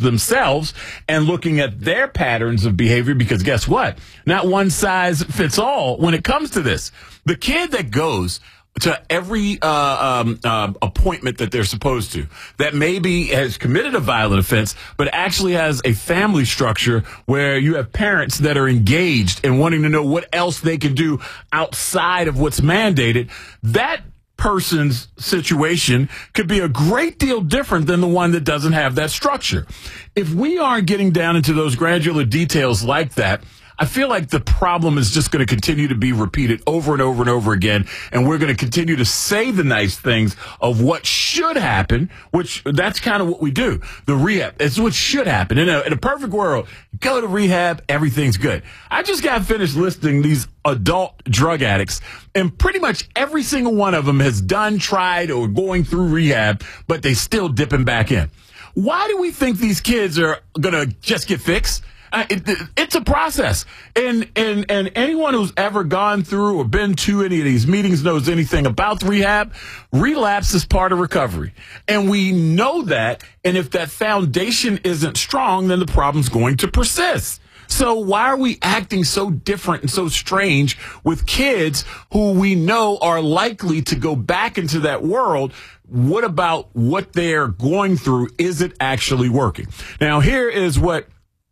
themselves and looking at their patterns of behavior, because guess what? Not one size fits all when it comes to this. The kid that goes to every appointment that they're supposed to, that maybe has committed a violent offense, but actually has a family structure where you have parents that are engaged and wanting to know what else they can do outside of what's mandated, that person's situation could be a great deal different than the one that doesn't have that structure. If we aren't getting down into those granular details like that, I feel like the problem is just going to continue to be repeated over and over and over again, and we're going to continue to say the nice things of what should happen, which that's kind of what we do. The rehab, it's what should happen. In a perfect world, go to rehab, everything's good. I just got finished listing these adult drug addicts, and pretty much every single one of them has done, tried, or going through rehab, but they still dipping back in. Why do we think these kids are going to just get fixed? It's a process, and anyone who's ever gone through or been to any of these meetings knows anything about rehab. Relapse is part of recovery, and we know that. And if that foundation isn't strong, then the problem's going to persist. So why are we acting so different and so strange with kids who we know are likely to go back into that world? What about what they're going through? Is it actually working? Now, here is what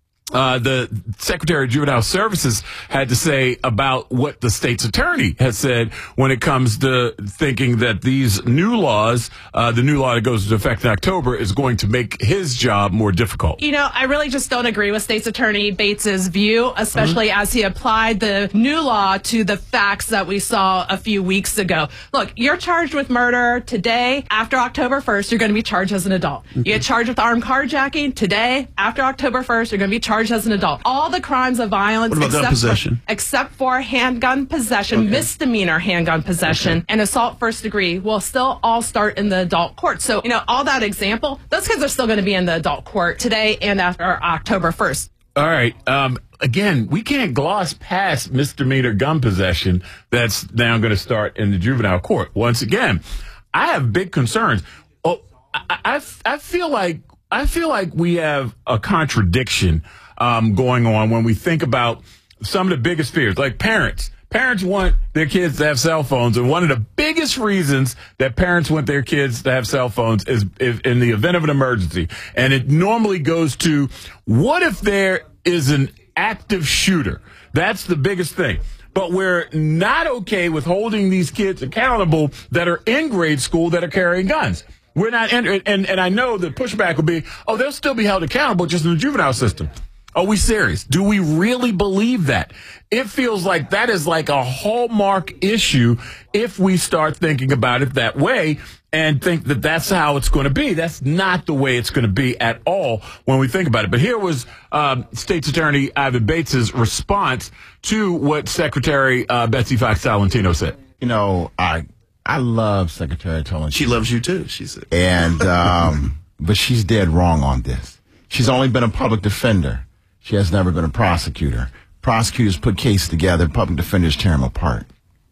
the Secretary of Juvenile Services had to say about what the state's attorney has said when it comes to thinking that these new laws, the new law that goes into effect in October, is going to make his job more difficult. You know, I really just don't agree with State's Attorney Bates's view, especially as he applied the new law to the facts that we saw a few weeks ago. Look, you're charged with murder today. After October 1st, you're going to be charged as an adult. You get charged with armed carjacking today. After October 1st, you're going to be charged as an adult. All the crimes of violence except for handgun possession, misdemeanor handgun possession, and assault first degree will still all start in the adult court. So, you know, all that example, those kids are still going to be in the adult court today and after October 1st. All right. Again, we can't gloss past misdemeanor gun possession that's now going to start in the juvenile court. Once again, I have big concerns. Oh, I feel like we have a contradiction going on when we think about some of the biggest fears, like parents. Parents want their kids to have cell phones, and one of the biggest reasons that parents want their kids to have cell phones is if in the event of an emergency. And it normally goes to, what if there is an active shooter? That's the biggest thing. But we're not okay with holding these kids accountable that are in grade school that are carrying guns. We're not, and I know the pushback will be, oh, they'll still be held accountable just in the juvenile system. Are we serious? Do we really believe that? It feels like that is like a hallmark issue if we start thinking about it that way and think that that's how it's going to be. That's not the way it's going to be at all when we think about it. But here was State's Attorney Ivan Bates's response to what Secretary Betsy Fox Tolentino said. You know, I love Secretary Tolentino. She loves you too, she said. And but she's dead wrong on this. She's only been a public defender. She has never been a prosecutor. Prosecutors put cases together. Public defenders tear them apart.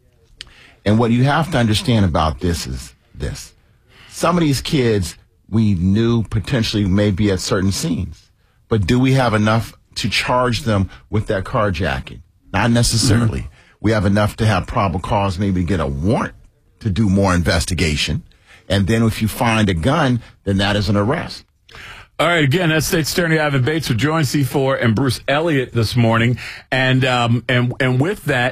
And what you have to understand about this is this. Some of these kids we knew potentially may be at certain scenes. But do we have enough to charge them with that carjacking? Not necessarily. Mm-hmm. We have enough to have probable cause maybe to get a warrant to do more investigation. And then if you find a gun, then that is an arrest. All right, again, that's State's Attorney Ivan Bates, who joined C4 and Bruce Elliott this morning. And with that,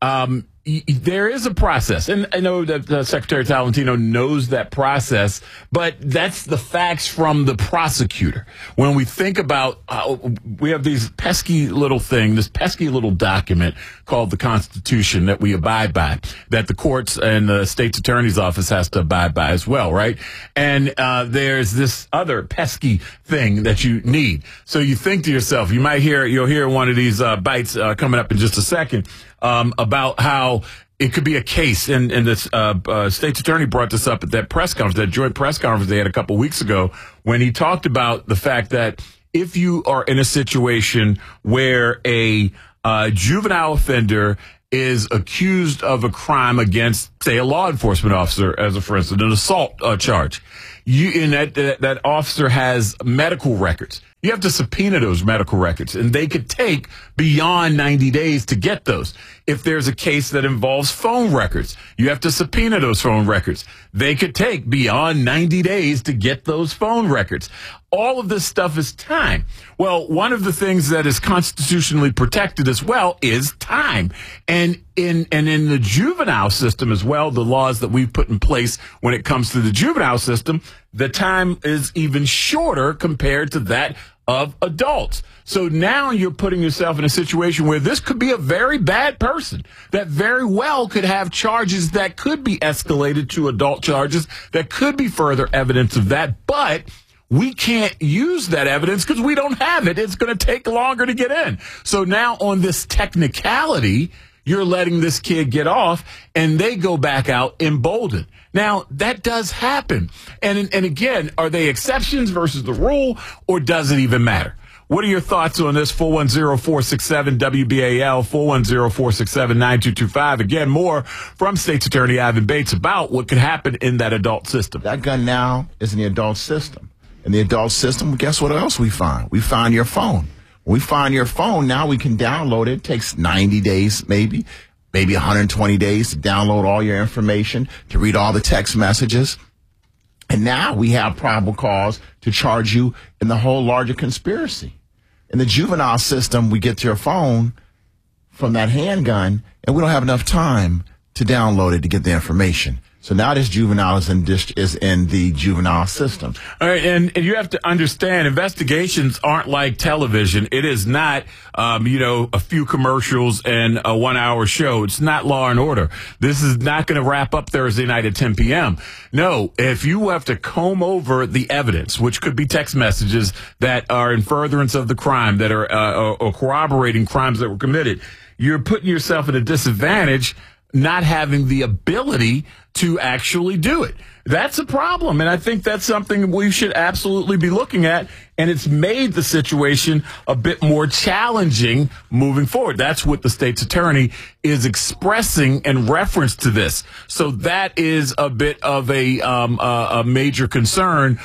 there is a process. And I know that Secretary Tolentino knows that process, but that's the facts from the prosecutor. When we think about, we have these pesky little thing, this pesky little document called the Constitution that we abide by, that the courts and the state's attorney's office has to abide by as well, right? And there's this other pesky thing that you need. So you think to yourself, you'll hear one of these bites coming up in just a second, about how it could be a case, and this state's attorney brought this up at that press conference, that joint press conference they had a couple weeks ago, when he talked about the fact that if you are in a situation where a juvenile offender is accused of a crime against, say, a law enforcement officer, as a for instance, an assault charge, that officer has medical records. You have to subpoena those medical records, and they could take beyond 90 days to get those. If there's a case that involves phone records, you have to subpoena those phone records. They could take beyond 90 days to get those phone records. All of this stuff is time. Well, one of the things that is constitutionally protected as well is time. And in the juvenile system as well, the laws that we've put in place when it comes to the juvenile system, the time is even shorter compared to that of adults. So now you're putting yourself in a situation where this could be a very bad person that very well could have charges that could be escalated to adult charges, that could be further evidence of that, but we can't use that evidence because we don't have it. It's going to take longer to get in. So now on this technicality, you're letting this kid get off and they go back out emboldened. Now, that does happen. And again, are they exceptions versus the rule, or does it even matter? What are your thoughts on this? 410-467-WBAL, 410-467-9225. Again, more from State's Attorney Ivan Bates about what could happen in that adult system. That gun now is in the adult system. In the adult system, guess what else we find? We find your phone. When we find your phone, now we can download it. It takes 90 days, maybe 120 days to download all your information, to read all the text messages. And now we have probable cause to charge you in the whole larger conspiracy. In the juvenile system, we get to your phone from that handgun, and we don't have enough time to download it to get the information. So now this juvenile is in the juvenile system. All right, and you have to understand, investigations aren't like television. It is not, a few commercials and a 1 hour show. It's not Law and Order. This is not going to wrap up Thursday night at 10 p.m. No, if you have to comb over the evidence, which could be text messages that are in furtherance of the crime, that are or corroborating crimes that were committed, you're putting yourself at a disadvantage not having the ability to actually do it. That's a problem, and I think that's something we should absolutely be looking at, and it's made the situation a bit more challenging moving forward. That's what the state's attorney is expressing in reference to this. So that is a bit of a major concern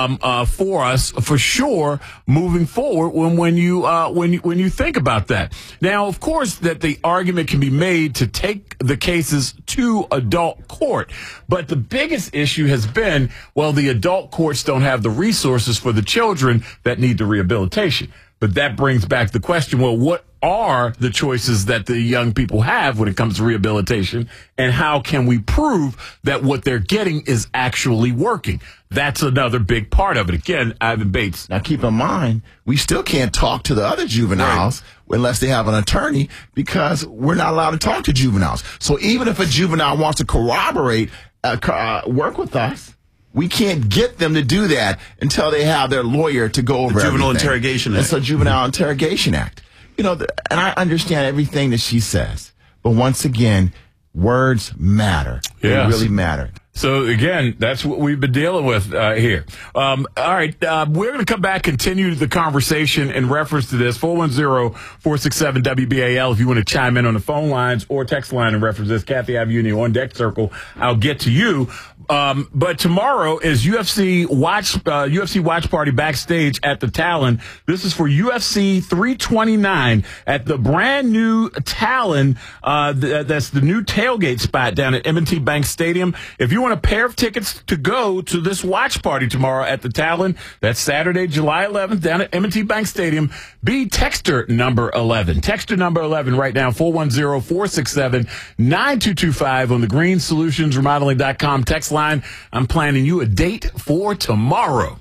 for us, for sure, moving forward when you think about that. Now, of course, that the argument can be made to take the cases to adult court, but the biggest issue has been, well, the adult courts don't have the resources for the children that need the rehabilitation. But that brings back the question, well, what are the choices that the young people have when it comes to rehabilitation, and how can we prove that what they're getting is actually working? That's another big part of it. Again, Ivan Bates. Now, keep in mind, we still can't talk to the other juveniles unless they have an attorney, because we're not allowed to talk to juveniles. So even if a juvenile wants to corroborate, work with us, we can't get them to do that until they have their lawyer to go over the Juvenile everything. Interrogation Act. It's a Juvenile Interrogation Act. And I understand everything that she says, but once again, words matter. Yes. They really matter. So, again, that's what we've been dealing with here. All right, we're going to come back, continue the conversation in reference to this. 410-467-WBAL if you want to chime in on the phone lines or text line in reference to this. Kathy, I have you in the on-deck circle. I'll get to you. But tomorrow is UFC Watch Party backstage at the Talon. This is for UFC 329 at the brand new Talon. That's the new tailgate spot down at M&T Bank Stadium. If you want a pair of tickets to go to this watch party tomorrow at the Talon, that's Saturday, July 11th, down at M&T Bank Stadium, be texter number 11. Texter number 11 right now, 410-467-9225 on the GreenSolutionsRemodeling.com text line. I'm planning you a date for tomorrow.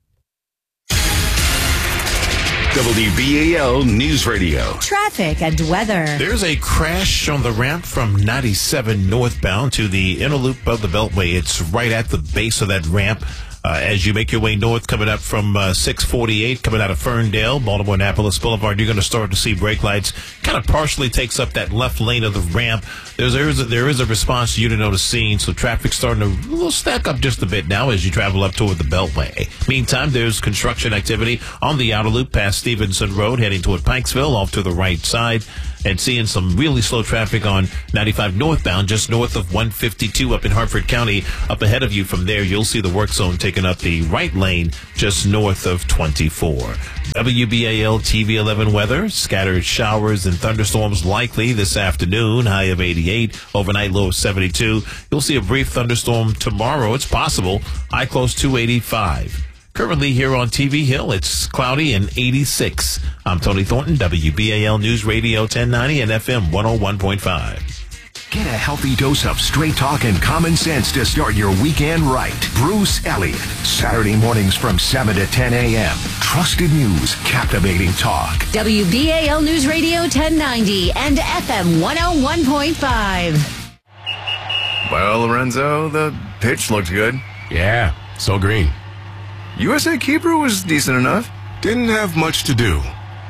WBAL News Radio. Traffic and weather. There's a crash on the ramp from 97 northbound to the inner loop of the Beltway. It's right at the base of that ramp. As you make your way north, coming up from 648, coming out of Ferndale, Baltimore-Annapolis Boulevard, you're going to start to see brake lights. Kind of partially takes up that left lane of the ramp. There is a response unit on the scene, so traffic's starting to stack up just a bit now as you travel up toward the Beltway. Meantime, there's construction activity on the outer loop past Stevenson Road, heading toward Pikesville, off to the right side. and seeing some really slow traffic on 95 northbound, just north of 152 up in Hartford County. Up ahead of you from there, you'll see the work zone taking up the right lane just north of 24. WBAL TV 11 weather, scattered showers and thunderstorms likely this afternoon, high of 88, overnight low of 72. You'll see a brief thunderstorm tomorrow. It's possible, high close to 85. Currently here on TV Hill, it's cloudy and 86. I'm Tony Thornton, WBAL News Radio 1090 and FM 101.5. Get a healthy dose of straight talk and common sense to start your weekend right. Bruce Elliott, Saturday mornings from 7 to 10 a.m. Trusted news, captivating talk. WBAL News Radio 1090 and FM 101.5. Well, Lorenzo, the pitch looked good. Yeah, so green. USA Keeper was decent enough. Didn't have much to do.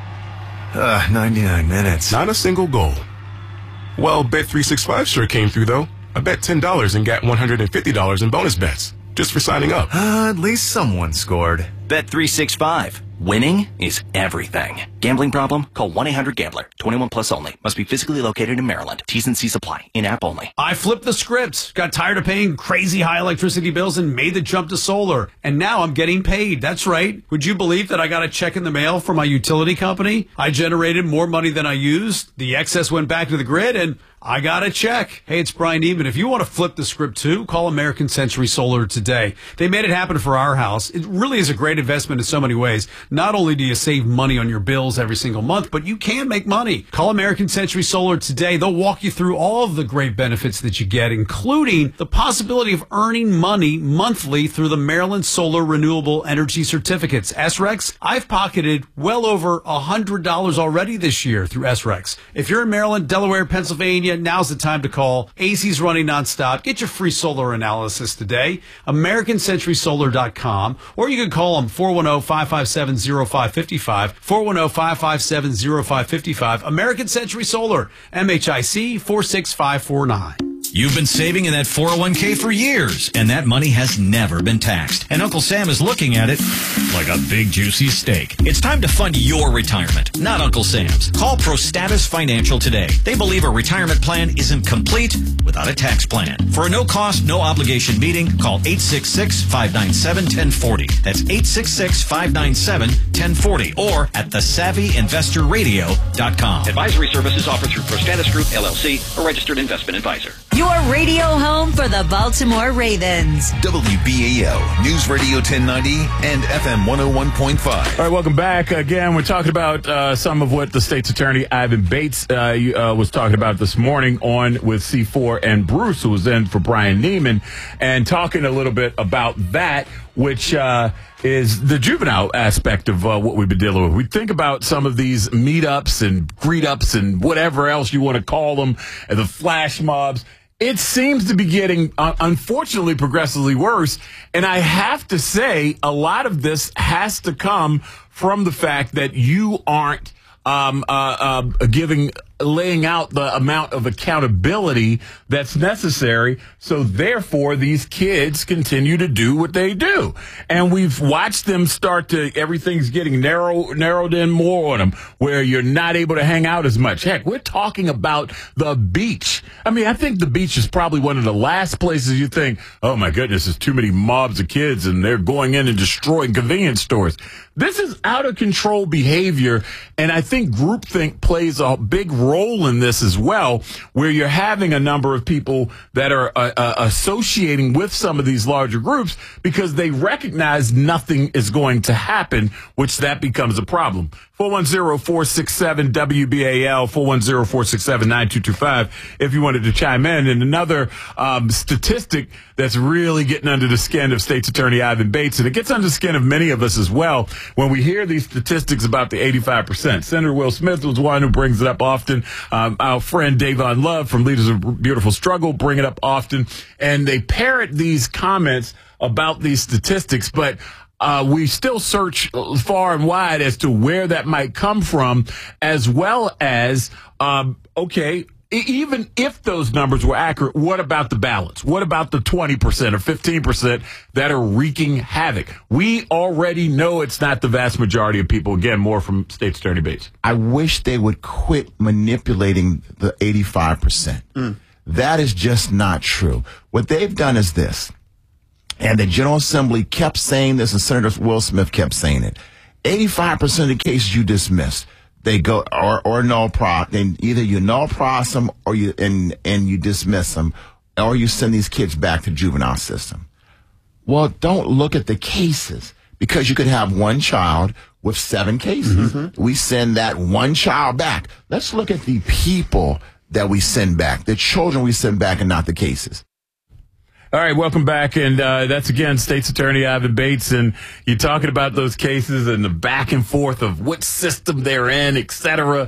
99 minutes. Not a single goal. Well, Bet365 sure came through, though. I bet $10 and got $150 in bonus bets just for signing up. At least someone scored. Bet365. Winning is everything. Gambling problem? Call 1-800-GAMBLER. 21 plus only. Must be physically located in Maryland. T's and C's apply. In-app only. I flipped the script. Got tired of paying crazy high electricity bills and made the jump to solar. And now I'm getting paid. That's right. Would you believe that I got a check in the mail from my utility company? I generated more money than I used. The excess went back to the grid and I got a check. Hey, it's Brian Neiman. If you want to flip the script too, call American Century Solar today. They made it happen for our house. It really is a great investment in so many ways. Not only do you save money on your bills every single month, but you can make money. Call American Century Solar today. They'll walk you through all of the great benefits that you get, including the possibility of earning money monthly through the Maryland Solar Renewable Energy Certificates. SRECs, I've pocketed well over $100 already this year through SRECs. If you're in Maryland, Delaware, Pennsylvania, now's the time to call. AC's running nonstop. Get your free solar analysis today. AmericanCenturySolar.com, or you can call them 410-557-0555. 410-557-0555. American Century Solar, MHIC 46549. You've been saving in that 401k for years, and that money has never been taxed. And Uncle Sam is looking at it like a big, juicy steak. It's time to fund your retirement, not Uncle Sam's. Call ProStatus Financial today. They believe a retirement plan isn't complete without a tax plan. For a no-cost, no-obligation meeting, call 866-597-1040. That's 866-597-1040, or at thesavvyinvestorradio.com. Advisory services offered through ProStatus Group, LLC, a registered investment advisor. Your radio home for the Baltimore Ravens. WBAL News Radio 1090 and FM 101.5. All right, welcome back. Again, we're talking about some of what the state's attorney, Ivan Bates, was talking about this morning on with C4 and Bruce, who was in for Brian Neiman, and talking a little bit about that, which is the juvenile aspect of what we've been dealing with. We think about some of these meetups and greet-ups and whatever else you want to call them, and the flash mobs. It seems to be getting, unfortunately, progressively worse. And I have to say, a lot of this has to come from the fact that you aren't laying out the amount of accountability that's necessary. So therefore, these kids continue to do what they do. And we've watched them start to, everything's getting narrowed in more on them, where you're not able to hang out as much. Heck, we're talking about the beach. I mean, I think the beach is probably one of the last places you think, oh my goodness, there's too many mobs of kids and they're going in and destroying convenience stores. This is out of control behavior, and I think groupthink plays a big role in this as well, where you're having a number of people that are associating with some of these larger groups because they recognize nothing is going to happen, which that becomes a problem. 410-467-WBAL, 410-467-9225, if you wanted to chime in. And another statistic that's really getting under the skin of State's Attorney Ivan Bates, and it gets under the skin of many of us as well, when we hear these statistics about the 85%. Senator Will Smith was one who brings it up often. Our friend Davon Love from Leaders of Beautiful Struggle bring it up often. And they parrot these comments about these statistics, but we still search far and wide as to where that might come from, as well as, okay, even if those numbers were accurate, what about the balance? What about the 20% or 15% that are wreaking havoc? We already know it's not the vast majority of people. Again, more from State's Attorney Bates. I wish they would quit manipulating the 85%. That is just not true. What they've done is this, and the General Assembly kept saying this, and Senator Will Smith kept saying it. 85% of the cases you dismiss, they go or null pro. Then either you null pros them or you you dismiss them, or you send these kids back to the juvenile system. Well, don't look at the cases, because you could have one child with 7 cases. We send that one child back. Let's look at the people that we send back, the children we send back, and not the cases. All right, welcome back. And that's, again, State's Attorney Ivan Bates. And you're talking about those cases and the back and forth of what system they're in, et cetera.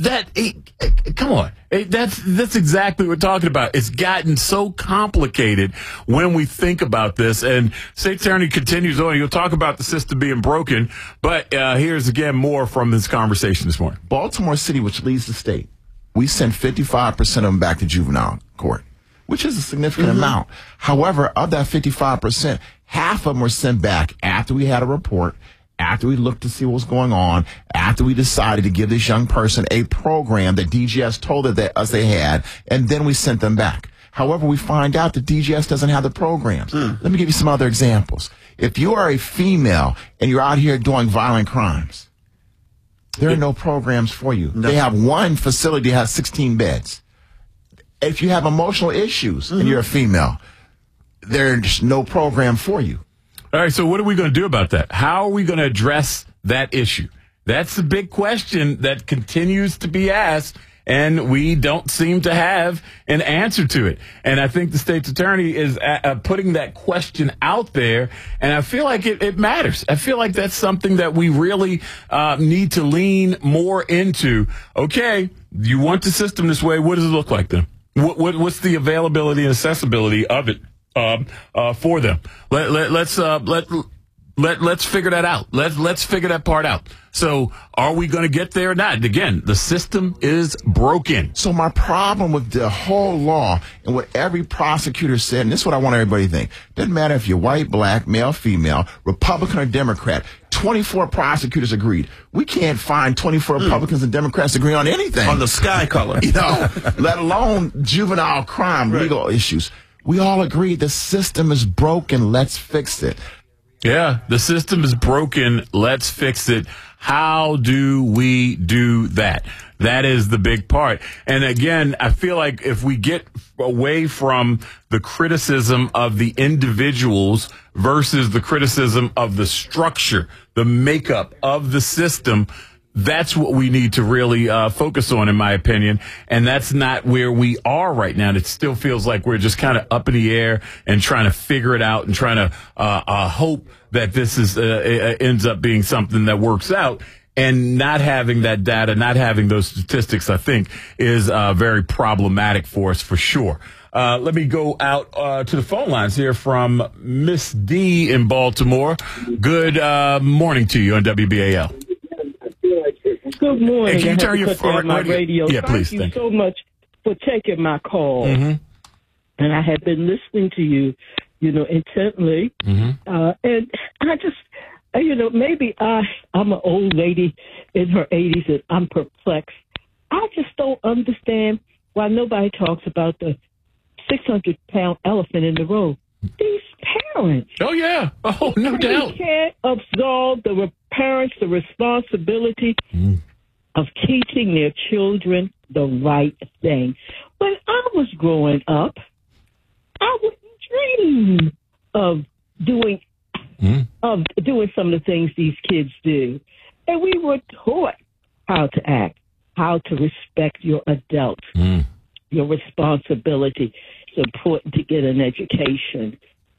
Come on. That's exactly what we're talking about. It's gotten so complicated when we think about this. And State's Attorney continues on. He'll talk about the system being broken. But here's, again, more from this conversation this morning. Baltimore City, which leads the state, we send 55% of them back to juvenile court, which is a significant amount. However, of that 55%, half of them were sent back after we had a report, after we looked to see what was going on, after we decided to give this young person a program that DGS told us they had, and then we sent them back. However, we find out that DGS doesn't have the programs. Let me give you some other examples. If you are a female and you're out here doing violent crimes, there are no programs for you. They have one facility that has 16 beds. If you have emotional issues and you're a female, there's no program for you. All right, so what are we going to do about that? How are we going to address that issue? That's the big question that continues to be asked, and we don't seem to have an answer to it. And I think the state's attorney is putting that question out there, and I feel like it matters. I feel like that's something that we really need to lean more into. Okay, you want the system this way. What does it look like then? What's the availability and accessibility of it for them? Let's figure that out. Let's figure that part out. So are we going to get there or not? Again, the system is broken. So my problem with the whole law and what every prosecutor said, and this is what I want everybody to think, doesn't matter if you're white, black, male, female, Republican or Democrat, 24 prosecutors agreed. We can't find 24 Republicans and Democrats agree on anything. On the sky color. Let alone juvenile crime, legal issues. We all agree the system is broken. Let's fix it. Yeah, the system is broken. Let's fix it. How do we do that? That is the big part. And again, I feel like if we get away from the criticism of the individuals versus the criticism of the structure, the makeup of the system, that's what we need to really focus on, in my opinion. And that's not where we are right now. It still feels like we're just kind of up in the air and trying to figure it out and trying to hope that this is ends up being something that works out. And not having that data, not having those statistics, I think, is very problematic for us for sure. Let me go out to the phone lines here from Miss D in Baltimore. Good morning to you on WBAL. Good morning. Hey, can you turn your phone on my radio? Yeah, please. Thank you so much for taking my call. And I have been listening to you, intently. And I just, maybe I'm an old lady in her 80s and I'm perplexed. I just don't understand why nobody talks about the 600-pound elephant in the room. These parents. Oh, yeah. Oh, no doubt. They can't absolve the parents the responsibility of teaching their children the right thing. When I was growing up, I wouldn't dream of doing some of the things these kids do. And we were taught how to act, how to respect your adults, your responsibility. It's important to get an education.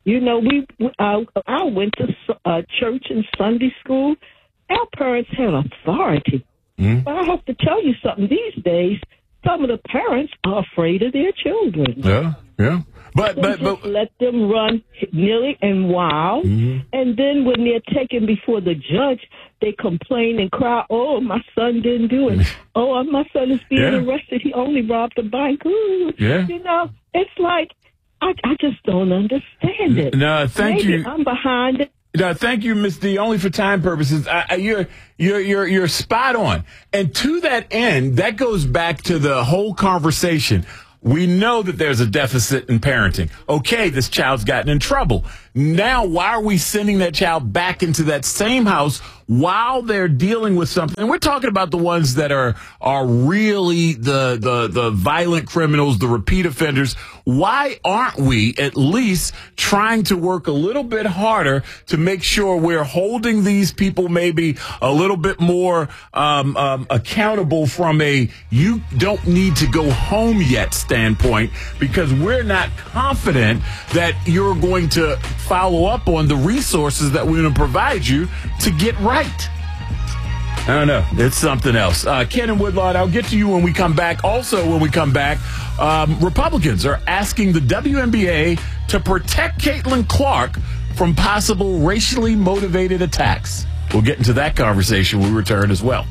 I went to church and Sunday school. Our parents had authority. But I have to tell you something. These days, some of the parents are afraid of their children. Yeah. Yeah. But let them run nilly and wild, and then when they're taken before the judge, they complain and cry, "Oh, my son didn't do it. Oh, my son is being arrested. He only robbed a bank." Ooh. Yeah. You know, it's like I just don't understand it. No, thank Maybe you. I'm behind it. No, thank you, Miss D. Only for time purposes. You're spot on. And to that end, that goes back to the whole conversation. We know that there's a deficit in parenting. Okay, this child's gotten in trouble. Now, why are we sending that child back into that same house while they're dealing with something? And we're talking about the ones that are really the violent criminals, the repeat offenders. Why aren't we at least trying to work a little bit harder to make sure we're holding these people maybe a little bit more accountable from a you don't need to go home yet standpoint, because we're not confident that you're going to follow up on the resources that we're going to provide you to get right. I don't know. It's something else. Ken and Woodlawn, I'll get to you when we come back. Also, when we come back, Republicans are asking the WNBA to protect Caitlin Clark from possible racially motivated attacks. We'll get into that conversation when we return as well.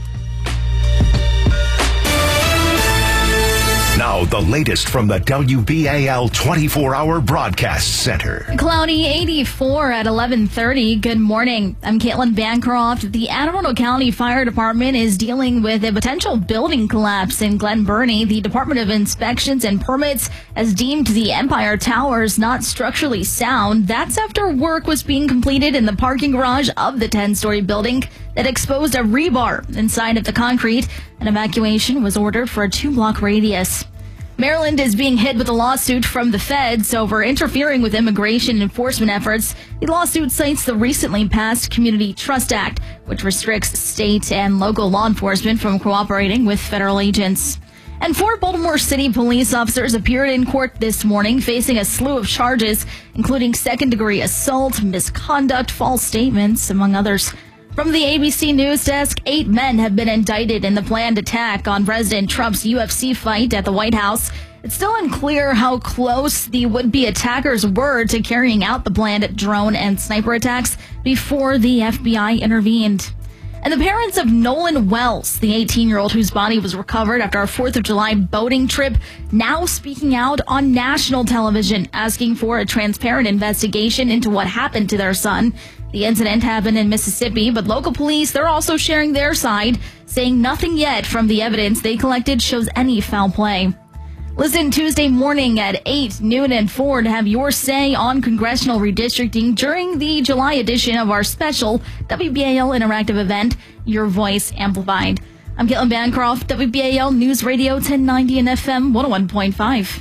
Now, the latest from the WBAL 24-hour broadcast center. Cloudy 84 at 11:30. Good morning. I'm Caitlin Bancroft. The Anne Arundel County Fire Department is dealing with a potential building collapse in Glen Burnie. The Department of Inspections and Permits has deemed the Empire Towers not structurally sound. That's after work was being completed in the parking garage of the 10-story building that exposed a rebar inside of the concrete. An evacuation was ordered for a 2-block radius. Maryland is being hit with a lawsuit from the feds over interfering with immigration enforcement efforts. The lawsuit cites the recently passed Community Trust Act, which restricts state and local law enforcement from cooperating with federal agents. And 4 Baltimore City police officers appeared in court this morning facing a slew of charges, including second-degree assault, misconduct, false statements, among others. From the ABC News Desk, 8 men have been indicted in the planned attack on President Trump's UFC fight at the White House. It's still unclear how close the would-be attackers were to carrying out the planned drone and sniper attacks before the FBI intervened. And the parents of Nolan Wells, the 18-year-old whose body was recovered after a 4th of July boating trip, now speaking out on national television, asking for a transparent investigation into what happened to their son. The incident happened in Mississippi, but local police, they're also sharing their side, saying nothing yet from the evidence they collected shows any foul play. Listen Tuesday morning at 8, noon, and 4 to have your say on congressional redistricting during the July edition of our special WBAL Interactive event, Your Voice Amplified. I'm Caitlin Bancroft, WBAL News Radio 1090 and FM 101.5.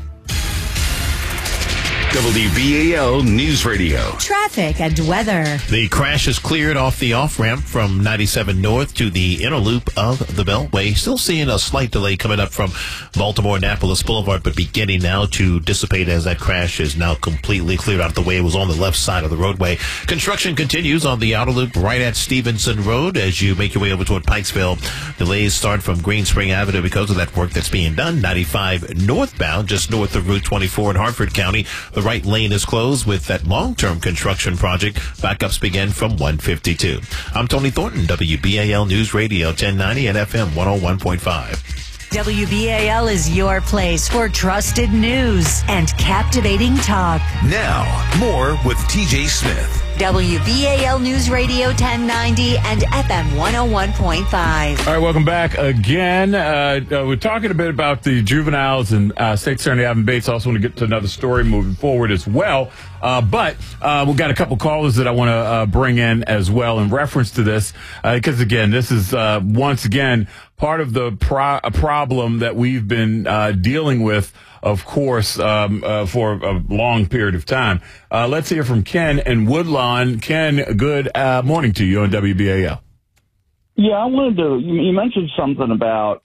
WBAL News Radio. Traffic and weather. The crash is cleared off the off-ramp from 97 North to the inner loop of the Beltway. Still seeing a slight delay coming up from Baltimore-Annapolis Boulevard, but beginning now to dissipate as that crash is now completely cleared out of the way. It was on the left side of the roadway. Construction continues on the outer loop right at Stevenson Road as you make your way over toward Pikesville. Delays start from Green Spring Avenue because of that work that's being done. 95 northbound, just north of Route 24 in Hartford County. The right lane is closed with that long-term construction project. Backups begin from 152. I'm Tony Thornton, WBAL News Radio 1090 and FM 101.5. WBAL is your place for trusted news and captivating talk. Now, more with TJ Smith. WBAL News Radio 1090 and FM 101.5. All right, welcome back again. We're talking a bit about the juveniles and State Attorney Alvin Bates. Also want to get to another story moving forward as well. But we've got a couple callers that I want to bring in as well in reference to this. Because, again, this is, once again, part of the problem that we've been dealing with, of course, for a long period of time. Let's hear from Ken and Woodlawn. Ken, good morning to you on WBAL. Yeah, I wanted to, you mentioned something about,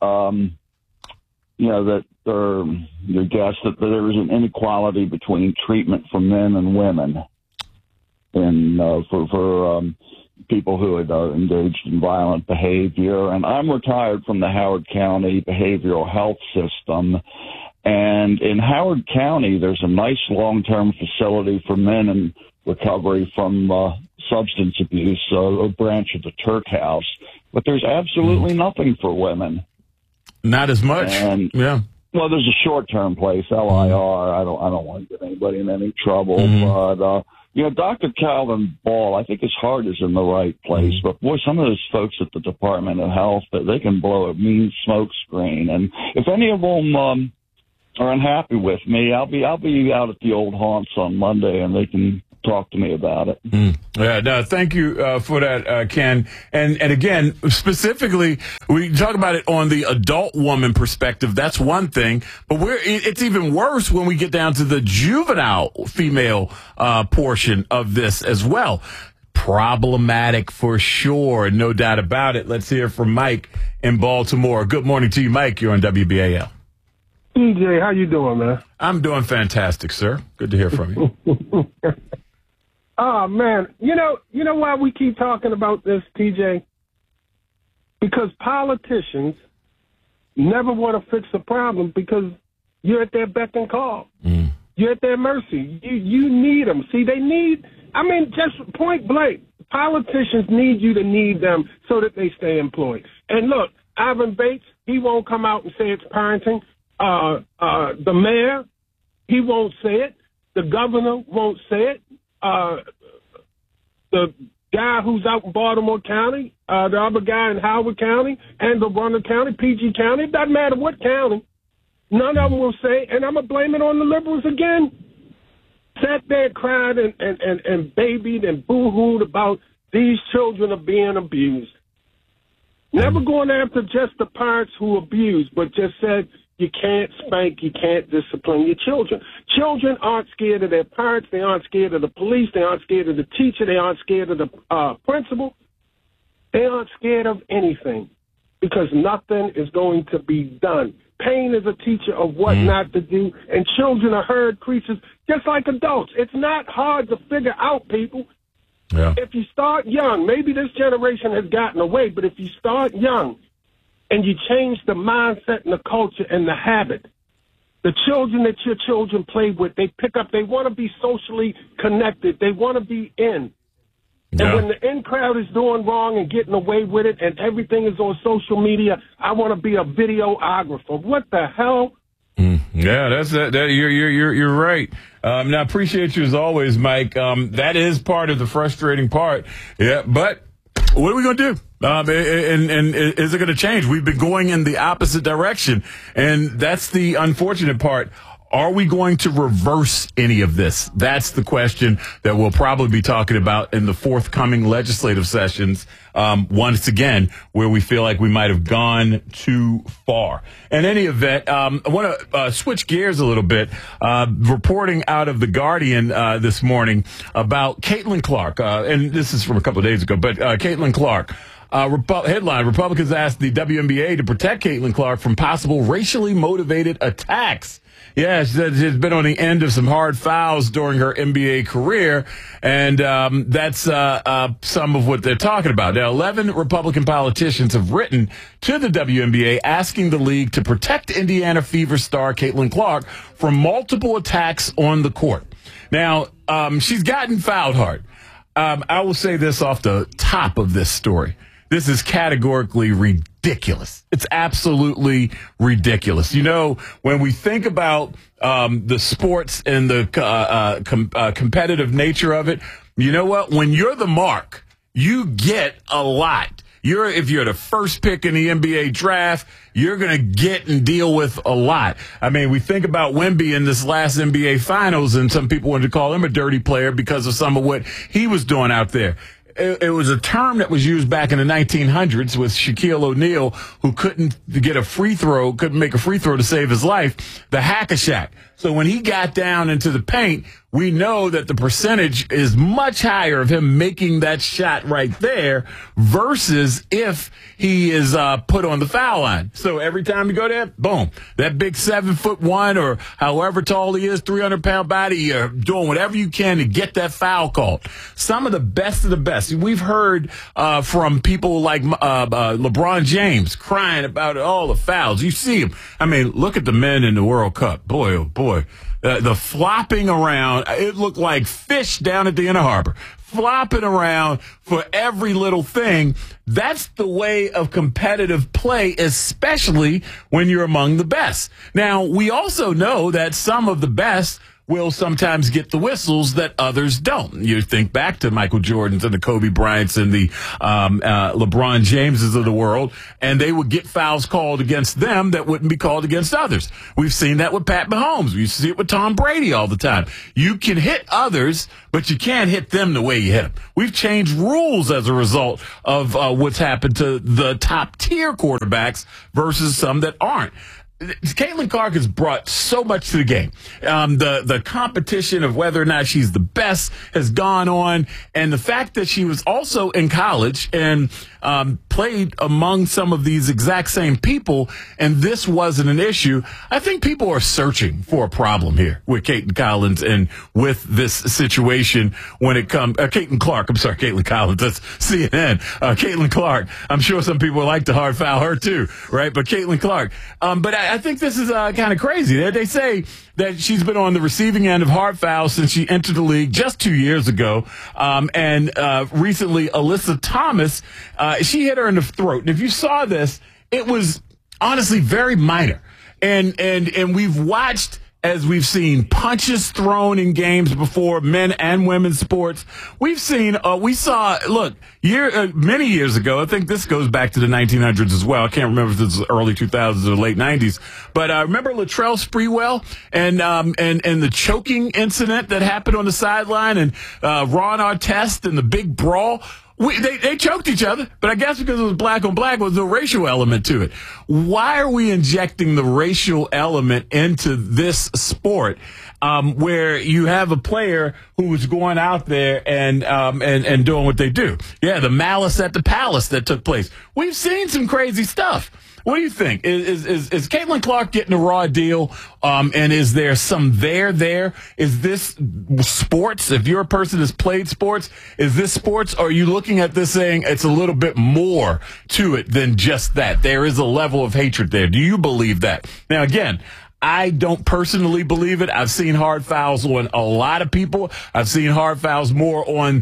that your guess that there is an inequality between treatment for men and women. And for people who had engaged in violent behavior. And I'm retired from the Howard County Behavioral Health System. And in Howard County, there's a nice long-term facility for men in recovery from substance abuse, a branch of the Turk House. But there's absolutely nothing for women. Not as much. And, yeah. Well, there's a short-term place, LIR. I don't want to get anybody in any trouble. But, Dr. Calvin Ball, I think his heart is in the right place. But, boy, some of those folks at the Department of Health, they can blow a mean smoke screen. And if any of them are unhappy with me, I'll be out at the old haunts on Monday, and they can talk to me about it. Yeah, no, thank you for that, Ken. And again, specifically, we talk about it on the adult woman perspective. That's one thing, but it's even worse when we get down to the juvenile female portion of this as well. Problematic for sure, no doubt about it. Let's hear from Mike in Baltimore. Good morning to you, Mike. You're on WBAL. TJ, how you doing, man? I'm doing fantastic, sir. Good to hear from you. Oh, man. You know why we keep talking about this, TJ? Because politicians never want to fix a problem because you're at their beck and call. You're at their mercy. You need them. See, just point blank, politicians need you to need them so that they stay employed. And look, Ivan Bates, he won't come out and say it's parenting. The mayor, he won't say it. The governor won't say it. The guy who's out in Baltimore County, the other guy in Howard County, and the Warner County, PG County, it doesn't matter what county. None of them will say, and I'm going to blame it on the liberals again. Sat there and cried and babied and boo-hooed about these children are being abused. Never going after just the parents who abused, but just said, you can't spank, you can't discipline your children. Children aren't scared of their parents. They aren't scared of the police. They aren't scared of the teacher. They aren't scared of the principal. They aren't scared of anything because nothing is going to be done. Pain is a teacher of what not to do, and children are herd creatures just like adults. It's not hard to figure out, people. Yeah. If you start young, maybe this generation has gotten away, but if you start young, and you change the mindset and the culture and the habit. The children that your children play with, they pick up, they want to be socially connected. They want to be in. Yeah. And when the in crowd is doing wrong and getting away with it and everything is on social media, I want to be a videographer. What the hell? Yeah, that's that. You're right. Now, I appreciate you as always, Mike. That is part of the frustrating part. Yeah, but what are we going to do? And is it going to change? We've been going in the opposite direction, and that's the unfortunate part. Are we going to reverse any of this? That's the question that we'll probably be talking about in the forthcoming legislative sessions, once again, where we feel like we might have gone too far. In any event, I want to switch gears a little bit. Reporting out of The Guardian this morning about Caitlin Clark, and this is from a couple of days ago, but Caitlin Clark. Headline, Republicans asked the WNBA to protect Caitlin Clark from possible racially motivated attacks. Yeah, she said she's been on the end of some hard fouls during her NBA career, and that's some of what they're talking about. Now, 11 Republican politicians have written to the WNBA asking the league to protect Indiana Fever star Caitlin Clark from multiple attacks on the court. Now, she's gotten fouled hard. I will say this off the top of this story. This is categorically ridiculous. It's absolutely ridiculous. You know, when we think about the sports and the competitive nature of it, you know what? When you're the mark, you get a lot. If you're the first pick in the NBA draft, you're going to get and deal with a lot. I mean, we think about Wemby in this last NBA Finals, and some people wanted to call him a dirty player because of some of what he was doing out there. It was a term that was used back in the 1900s with Shaquille O'Neal, who couldn't make a free throw to save his life, the hack-a-shack. So when he got down into the paint, we know that the percentage is much higher of him making that shot right there versus if he is put on the foul line. So every time you go there, boom, that big 7'1" or however tall he is, 300-pound body, you're doing whatever you can to get that foul called. Some of the best. We've heard from people like LeBron James crying about all the fouls. You see him. I mean, look at the men in the World Cup. Boy, oh boy. The flopping around, it looked like fish down at the Inner Harbor, flopping around for every little thing. That's the way of competitive play, especially when you're among the best. Now, we also know that some of the best will sometimes get the whistles that others don't. You think back to Michael Jordans and the Kobe Bryants and the LeBron Jameses of the world, and they would get fouls called against them that wouldn't be called against others. We've seen that with Pat Mahomes. We see it with Tom Brady all the time. You can hit others, but you can't hit them the way you hit them. We've changed rules as a result of what's happened to the top-tier quarterbacks versus some that aren't. Caitlin Clark has brought so much to the game. The competition of whether or not she's the best has gone on, and the fact that she was also in college and played among some of these exact same people, and this wasn't an issue. I think people are searching for a problem here with Caitlin Collins and with this situation when it comes. Caitlin Clark, I'm sorry, Caitlin Collins, that's CNN. Caitlin Clark, I'm sure some people would like to hard foul her too, right? But Caitlin Clark. But I think this is kind of crazy. They say that she's been on the receiving end of hard fouls since she entered the league just 2 years ago. And recently, Alyssa Thomas, she hit her in the throat. And if you saw this, it was honestly very minor. And we've watched, as we've seen punches thrown in games before, men and women's sports. We've seen, many years ago, I think this goes back to the 1900s as well. I can't remember if this was early 2000s or late 90s, but remember Latrell Sprewell and the choking incident that happened on the sideline, and Ron Artest and the big brawl. They choked each other, but I guess because it was black on black, was a racial element to it. Why are we injecting the racial element into this sport, where you have a player who is going out there and doing what they do? Yeah, the malice at the palace that took place. We've seen some crazy stuff. What do you think? Is Caitlin Clark getting a raw deal? And is there some there? Is this sports? If you're a person that's played sports, is this sports? Or are you looking at this saying it's a little bit more to it than just that? There is a level of hatred there. Do you believe that? Now, again, I don't personally believe it. I've seen hard fouls on a lot of people. I've seen hard fouls more on,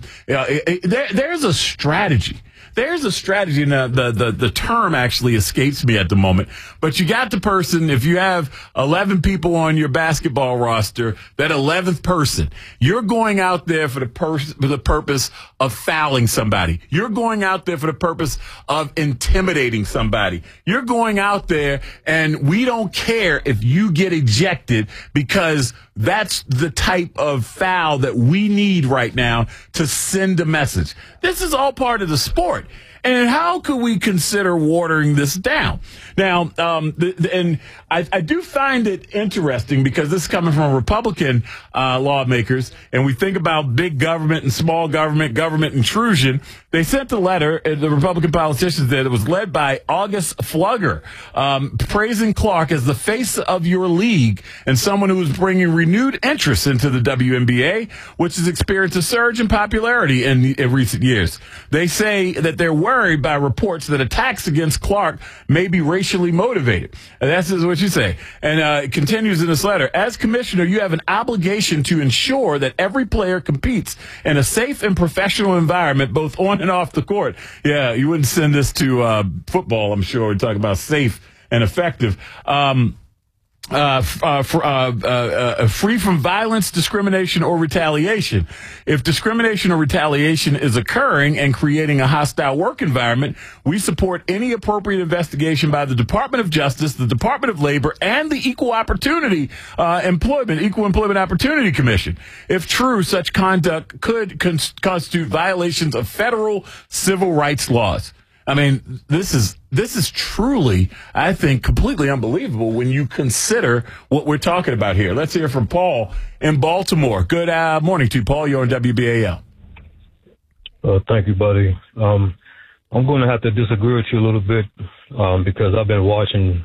there's a strategy. There's a strategy, and the term actually escapes me at the moment. But you got the person, if you have 11 people on your basketball roster, that 11th person, you're going out there for the purpose of fouling somebody. You're going out there for the purpose of intimidating somebody. You're going out there, and we don't care if you get ejected, because that's the type of foul that we need right now to send a message. This is all part of the sport. And how could we consider watering this down? Now, and I do find it interesting, because this is coming from Republican lawmakers, and we think about big government and small government intrusion. They sent a letter, the Republican politicians did. It was led by August Flugger, praising Clark as the face of your league and someone who is bringing renewed interest into the WNBA, which has experienced a surge in popularity in recent years. They say that they're worried by reports that attacks against Clark may be racially motivated. And that's what you say. And it continues in this letter. As commissioner, you have an obligation to ensure that every player competes in a safe and professional environment, both on and off the court. Yeah, you wouldn't send this to football, I'm sure. We're talking about safe and effective. Free from violence, discrimination, or retaliation. If discrimination or retaliation is occurring and creating a hostile work environment, we support any appropriate investigation by the Department of Justice, the Department of Labor, and the Equal Employment Opportunity Commission. If true, such conduct could constitute violations of federal civil rights laws. I mean, this is truly, I think, completely unbelievable when you consider what we're talking about here. Let's hear from Paul in Baltimore. Good morning to you, Paul. You're on WBAL. Thank you, buddy. I'm going to have to disagree with you a little bit because I've been watching,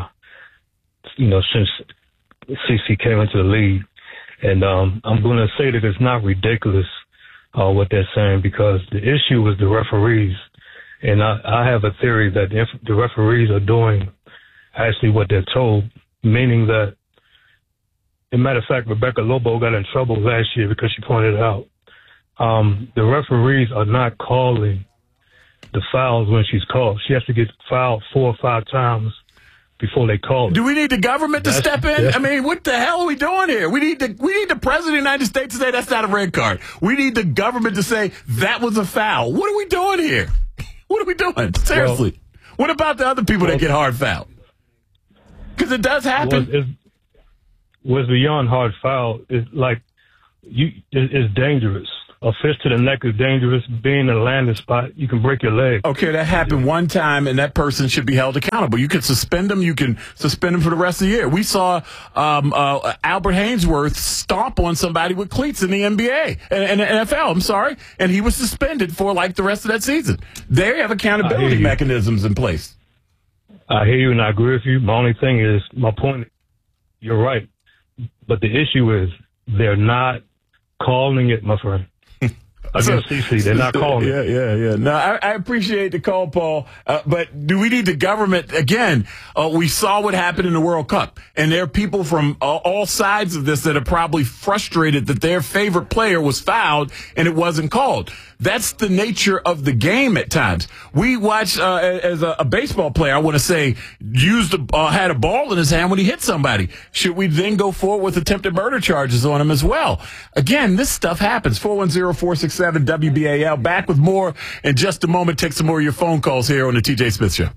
since CC came into the league. And I'm going to say that it's not ridiculous what they're saying because the issue was the referees. And I have a theory that the referees are doing actually what they're told, meaning that, as a matter of fact, Rebecca Lobo got in trouble last year because she pointed it out. The referees are not calling the fouls when she's called. She has to get fouled 4 or 5 times before they call it. Do we need the government to step in? I mean, what the hell are we doing here? We need the president of the United States to say that's not a red card. We need the government to say that was a foul. What are we doing here? What are we doing? Seriously. What about the other people that get hard fouled? Because it does happen. What's beyond hard foul is like it's dangerous. A fist to the neck is dangerous. Being in a landing spot, you can break your leg. Okay, that happened one time, and that person should be held accountable. You can suspend them. You can suspend them for the rest of the year. We saw Albert Hainsworth stomp on somebody with cleats in the NBA and the NFL. I'm sorry, and he was suspended for like the rest of that season. They have accountability mechanisms in place. I hear you, and I agree with you. My only thing is, my point, you're right. But the issue is they're not calling it, my friend. Against CC, they're not calling it. Yeah. No, I appreciate the call, Paul. But do we need the government? Again, we saw what happened in the World Cup. And there are people from all sides of this that are probably frustrated that their favorite player was fouled and it wasn't called. That's the nature of the game at times. We watched, as a baseball player, I want to say, had a ball in his hand when he hit somebody. Should we then go forward with attempted murder charges on him as well? Again, this stuff happens. 410-467-WBAL. Back with more in just a moment. Take some more of your phone calls here on the TJ Smith Show.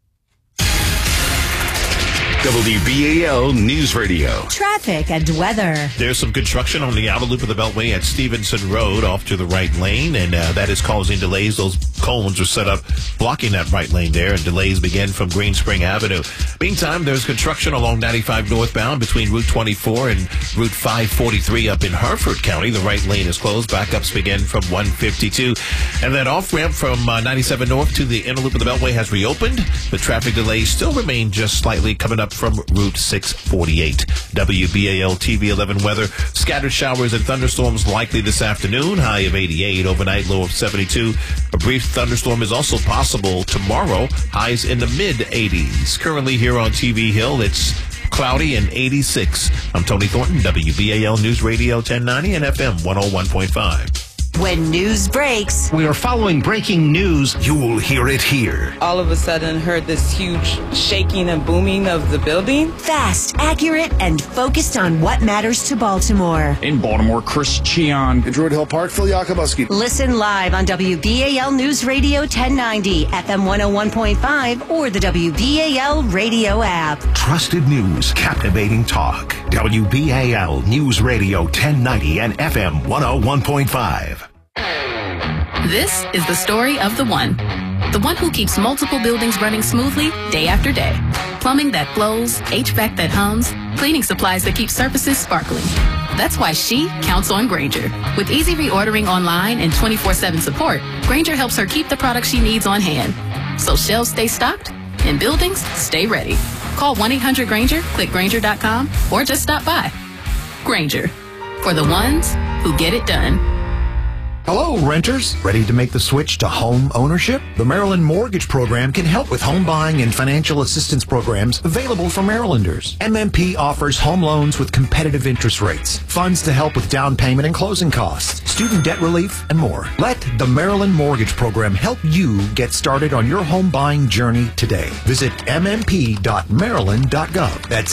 WBAL News Radio. Traffic and weather. There's some construction on the outer loop of the Beltway at Stevenson Road off to the right lane, and that is causing delays. Those cones are set up blocking that right lane there, and delays begin from Green Spring Avenue. Meantime, there's construction along 95 northbound between Route 24 and Route 543 up in Harford County. The right lane is closed. Backups begin from 152. And that off-ramp from 97 north to the inner loop of the Beltway has reopened. The traffic delays still remain just slightly coming up from Route 648. WBAL TV 11 weather. Scattered showers and thunderstorms likely this afternoon. High of 88. Overnight low of 72. A brief thunderstorm is also possible tomorrow. Highs in the mid-80s. Currently here on TV Hill, it's cloudy and 86. I'm Tony Thornton, WBAL News Radio 1090 and FM 101.5. When news breaks, We are following breaking news. You'll hear it here. All of a sudden heard this huge shaking and booming of the building. Fast, accurate, and focused on what matters to Baltimore. In Baltimore, Chris Cheon. In Druid Hill Park, Phil Yakubuski. Listen live on WBAL News Radio 1090, FM 101.5, or the WBAL radio app. Trusted news, captivating talk. WBAL News Radio 1090 and FM 101.5. This is the story of the one who keeps multiple buildings running smoothly day after day. Plumbing that flows, HVAC that hums, cleaning supplies that keep surfaces sparkling. That's why she counts on Grainger. With easy reordering online and 24/7 support, Grainger helps her keep the products she needs on hand. So shelves stay stocked and buildings stay ready. Call 1-800-GRAINGER, click Grainger.com, or just stop by. Grainger, for the ones who get it done. Hello, renters. Ready to make the switch to home ownership? The Maryland Mortgage Program can help with home buying and financial assistance programs available for Marylanders. MMP offers home loans with competitive interest rates, funds to help with down payment and closing costs, student debt relief, and more. Let the Maryland Mortgage Program help you get started on your home buying journey today. Visit mmp.maryland.gov. That's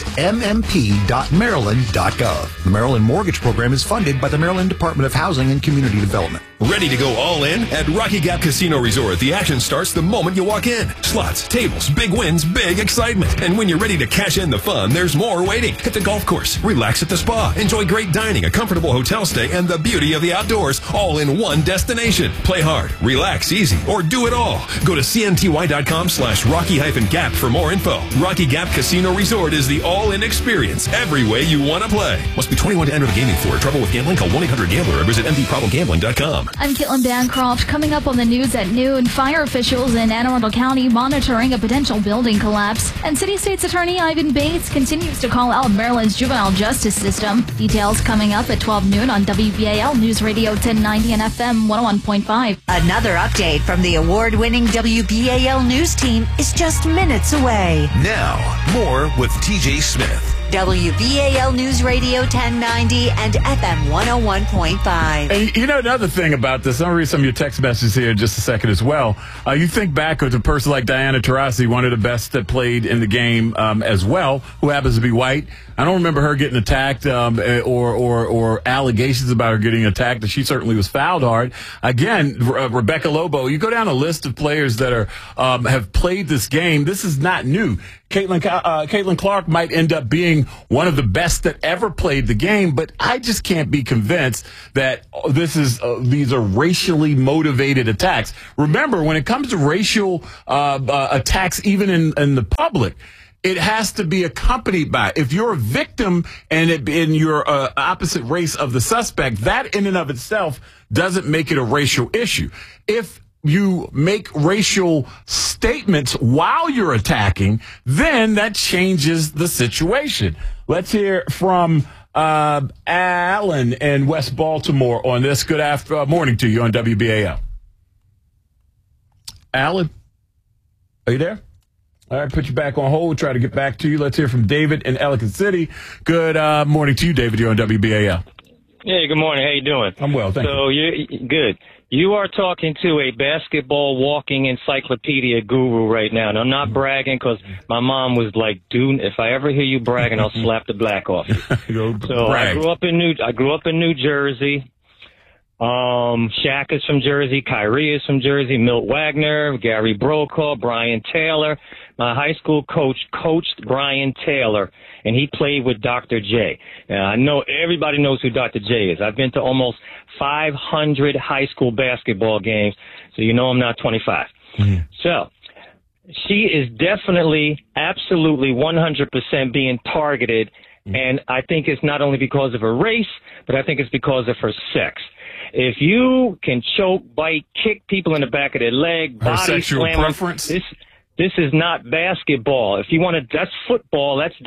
mmp.maryland.gov. The Maryland Mortgage Program is funded by the Maryland Department of Housing and Community Development. Ready to go all in? At Rocky Gap Casino Resort, the action starts the moment you walk in. Slots, tables, big wins, big excitement. And when you're ready to cash in the fun, there's more waiting. Hit the golf course, relax at the spa, enjoy great dining, a comfortable hotel stay, and the beauty of the outdoors, all in one destination. Play hard, relax easy, or do it all. Go to cnty.com/Rocky-Gap for more info. Rocky Gap Casino Resort is the all-in experience every way you want to play. Must be 21 to enter the gaming floor. Trouble with gambling? Call 1-800-GAMBLER or visit mdproblemgambling.com. I'm Caitlin Bancroft. Coming up on the news at noon, fire officials in Anne Arundel County monitoring a potential building collapse. And City State's Attorney Ivan Bates continues to call out Maryland's juvenile justice system. Details coming up at 12 noon on WBAL News Radio 1090 and FM 101.5. Another update from the award-winning WBAL News team is just minutes away. Now, more with TJ Smith. WBAL News Radio 1090 and FM 101.5. And you know another thing about this, I'm going to read some of your text messages here in just a second as well. You think back to a person like Diana Taurasi, one of the best that played in the game as well, who happens to be white. I don't remember her getting attacked or allegations about her getting attacked, and she certainly was fouled hard. Again, Rebecca Lobo, you go down a list of players that are have played this game. This is not new. Caitlin Clark might end up being one of the best that ever played the game, but I just can't be convinced that these are racially motivated attacks. Remember, when it comes to racial attacks, even in the public, it has to be accompanied by, if you're a victim and you're opposite race of the suspect, that in and of itself doesn't make it a racial issue. If you make racial statements while you're attacking, then that changes the situation. Let's hear from Alan in West Baltimore on this. Good morning to you on WBAL. Alan, are you there? All right, put you back on hold. We'll try to get back to you. Let's hear from David in Ellicott City. Good morning to you, David. You're on WBAL. Hey, good morning. How you doing? I'm well, thank you. So you're good. You are talking to a basketball walking encyclopedia guru right now. And I'm not bragging because my mom was like, dude, if I ever hear you bragging, I'll slap the black off you. So I grew up in New Jersey. Shaq is from Jersey, Kyrie is from Jersey, Milt Wagner, Gary Brokaw, Brian Taylor. My high school coach coached Brian Taylor, and he played with Dr. J. Now, I know everybody knows who Dr. J is. I've been to almost 500 high school basketball games, so you know I'm not 25. Mm-hmm. So she is definitely, absolutely 100% being targeted, and I think it's not only because of her race, but I think it's because of her sex. If you can choke, bite, kick people in the back of their leg, her body sexual slam, preference. This is not basketball. If you want to, that's football. That's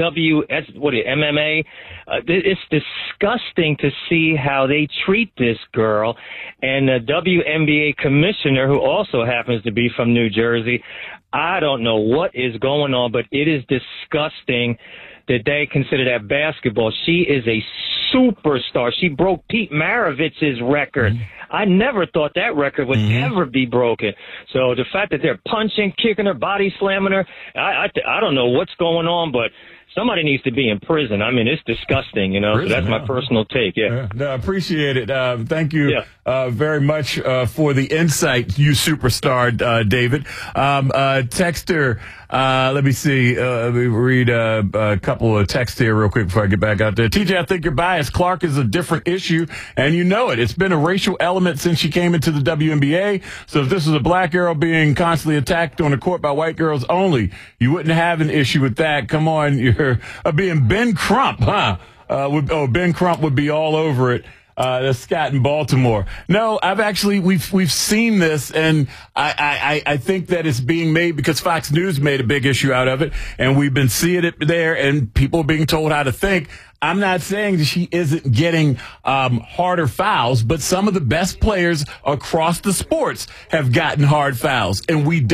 MMA. It's disgusting to see how they treat this girl. And the WNBA commissioner, who also happens to be from New Jersey, I don't know what is going on, but it is disgusting that they consider that basketball. She is a superstar. She broke Pete Maravich's record. I never thought that record would ever be broken. So the fact that they're punching, kicking her, body slamming her, I don't know what's going on, but somebody needs to be in prison. I mean, it's disgusting, you know. Prison, so that's my personal take. Yeah. No, I appreciate it. Thank you very much for the insight, you superstar, David. Texter, let me see. Let me read a couple of texts here real quick before I get back out there. TJ, I think you're biased. Clark is a different issue, and you know it. It's been a racial element since she came into the WNBA. So if this was a black girl being constantly attacked on the court by white girls only, you wouldn't have an issue with that. Come on, you're being Ben Crump, huh? Ben Crump would be all over it. That's Scott in Baltimore. No, we've seen this, and I think that it's being made because Fox News made a big issue out of it, and we've been seeing it there, and people are being told how to think. I'm not saying that she isn't getting harder fouls, but some of the best players across the sports have gotten hard fouls, and we don't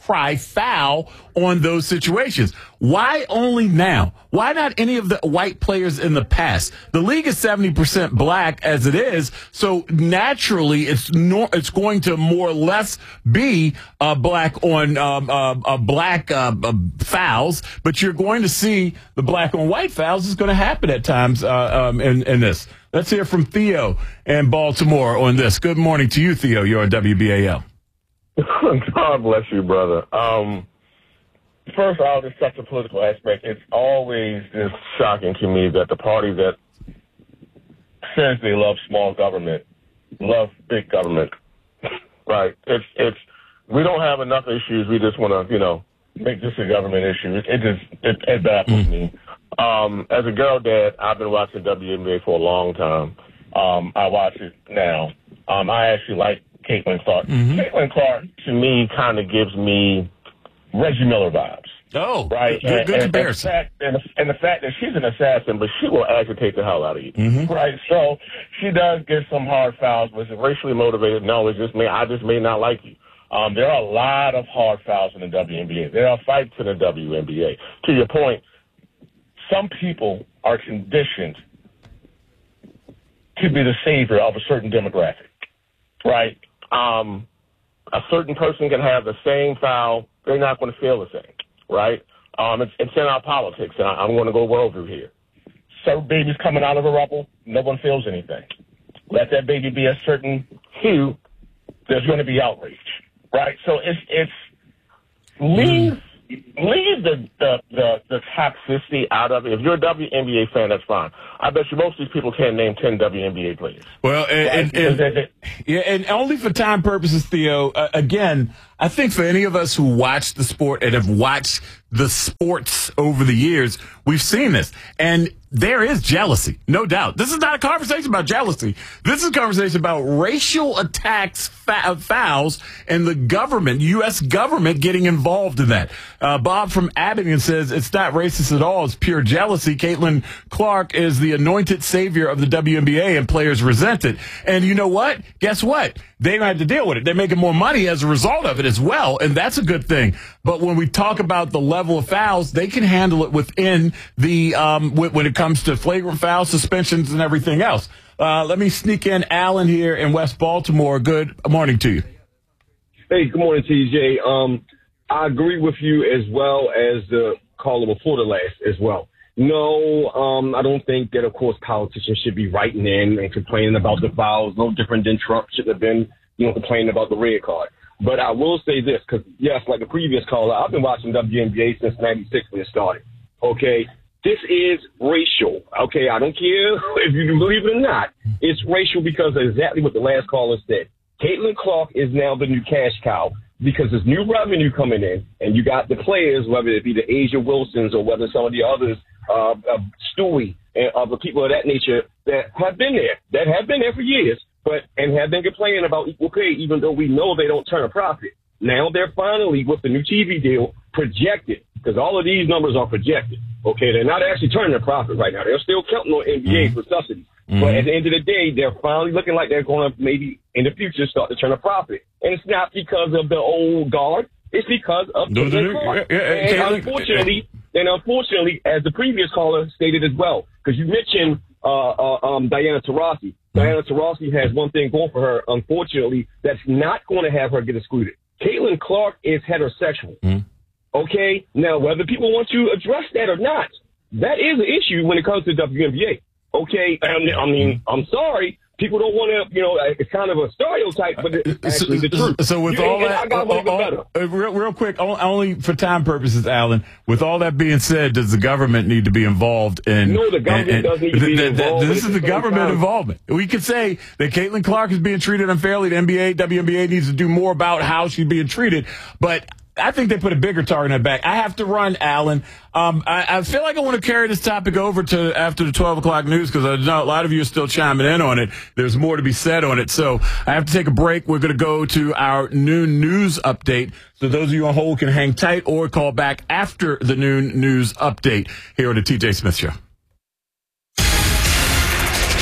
cry foul on those situations. Why only now? Why not any of the white players in the past? The league is 70% black as it is, so naturally it's going to more or less be black on black fouls, but you're going to see the black on white fouls is going to happen at times in this. Let's hear from Theo in Baltimore on this. Good morning to you, Theo. You're on WBAL. God bless you, brother. First, I'll just touch the political aspect. It's always just shocking to me that the party that says they love small government love big government. Right? It's we don't have enough issues. We just want to, make this a government issue. It baffles me. As a girl dad, I've been watching WNBA for a long time. I watch it now. I actually like Caitlin Clark. Mm-hmm. Caitlin Clark, to me, kind of gives me Reggie Miller vibes. Oh, right. Good comparison. And the fact that she's an assassin, but she will agitate the hell out of you. Mm-hmm. Right. So she does get some hard fouls. Was it racially motivated? No, it's just me. I just may not like you. There are a lot of hard fouls in the WNBA. There are fights in the WNBA. To your point, some people are conditioned to be the savior of a certain demographic. Right. A certain person can have the same foul. They're not going to feel the same, right? It's in our politics, and I'm going to go worldview here. Certain babies coming out of a rubble, no one feels anything. Let that baby be a certain hue, there's going to be outrage, right? So it's leave the toxicity out of it. If you're a WNBA fan, that's fine. I bet you most of these people can't name 10 WNBA players. Well, and only for time purposes, Theo, again, I think for any of us who watch the sport and have watched the sports over the years, we've seen this. And there is jealousy, no doubt. This is not a conversation about jealousy. This is a conversation about racial attacks, fouls, and the government, U.S. government, getting involved in that. Bob from Abington says it's not racist at all. It's pure jealousy. Caitlin Clark is the anointed savior of the WNBA, and players resent it. And you know what? Guess what? They don't have to deal with it. They're making more money as a result of it as well, and that's a good thing. But when we talk about the level of fouls, they can handle it within the when it comes to flagrant fouls, suspensions, and everything else. Let me sneak in Alan here in West Baltimore. Good morning to you. Hey, good morning, TJ. I agree with you as well as the caller before the last as well. No, I don't think that, of course, politicians should be writing in and complaining about the fouls. No different than Trump should have been, complaining about the red card. But I will say this, because, yes, like the previous caller, I've been watching WNBA since 96 when it started. Okay? This is racial. Okay? I don't care if you can believe it or not. It's racial because of exactly what the last caller said. Caitlin Clark is now the new cash cow because there's new revenue coming in, and you got the players, whether it be the Asia Wilsons or whether some of the others, Stewie and other people of that nature that have been there for years, and have been complaining about equal pay, even though we know they don't turn a profit. Now they're finally, with the new TV deal, projected, because all of these numbers are projected. Okay, they're not actually turning a profit right now. They're still counting on NBA for subsidies. Mm-hmm. But at the end of the day, they're finally looking like they're going to maybe in the future start to turn a profit. And it's not because of the old guard. It's because of the Clark. And unfortunately, as the previous caller stated as well, because you mentioned Diana Taurasi. Diana Taurasi has one thing going for her, unfortunately, that's not going to have her get excluded. Caitlin Clark is heterosexual. Okay? Now, whether people want to address that or not, that is an issue when it comes to WNBA. Okay? I mean, I'm sorry. People don't want to, it's kind of a stereotype, but it's actually the truth. So with all that, real quick, only for time purposes, Alan, with all that being said, does the government need to be involved in? No, the government doesn't need to be involved. This is the government involvement. We could say that Caitlin Clark is being treated unfairly. The WNBA needs to do more about how she's being treated, but I think they put a bigger target on her back. I have to run, Alan. I feel like I want to carry this topic over to after the 12 o'clock news because I know a lot of you are still chiming in on it. There's more to be said on it. So I have to take a break. We're going to go to our noon news update. So those of you on hold can hang tight or call back after the noon news update here on the TJ Smith Show.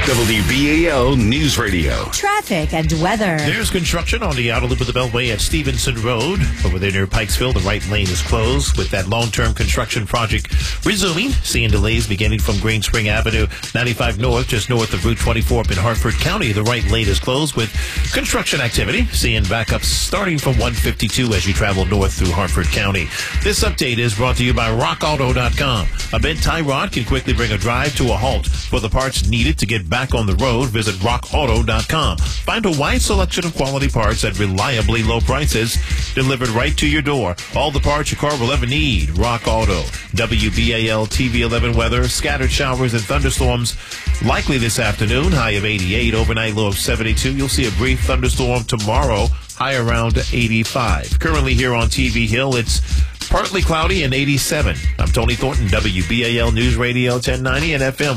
WBAL News Radio. Traffic and weather. There's construction on the outer loop of the Beltway at Stevenson Road. Over there near Pikesville, the right lane is closed with that long-term construction project resuming. Seeing delays beginning from Green Spring Avenue, 95 North, just north of Route 24 up in Hartford County. The right lane is closed with construction activity. Seeing backups starting from 152 as you travel north through Hartford County. This update is brought to you by RockAuto.com. A bent tie rod can quickly bring a drive to a halt. For the parts needed to get back on the road, visit RockAuto.com. Find a wide selection of quality parts at reliably low prices, delivered right to your door. All the parts your car will ever need. Rock Auto. WBAL TV 11 weather. Scattered showers and thunderstorms likely this afternoon. High of 88. Overnight low of 72. You'll see a brief thunderstorm tomorrow. High around 85. Currently here on TV Hill, it's partly cloudy and 87. I'm Tony Thornton, WBAL News Radio 1090 and FM